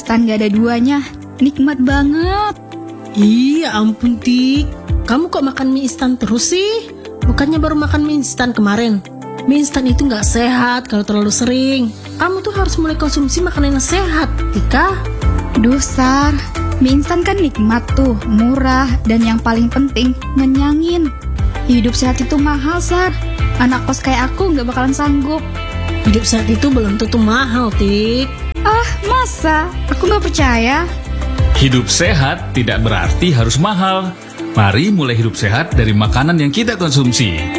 instan gak ada duanya. Nikmat banget. Iya ampun Tik, kamu kok makan mie instan terus sih? Bukannya baru makan mie instan kemarin? Mie instan itu gak sehat kalau terlalu sering. Kamu tuh harus mulai konsumsi makanan yang sehat, Tika. Duh Sar, mie instan kan nikmat tuh, murah, dan yang paling penting, ngenyangin. Hidup sehat itu mahal Sar. Anak kos kayak aku gak bakalan sanggup. Hidup sehat itu belum tentu mahal, Tik. Ah, masa? Aku gak percaya. Hidup sehat tidak berarti harus mahal. Mari mulai hidup sehat dari makanan yang kita konsumsi.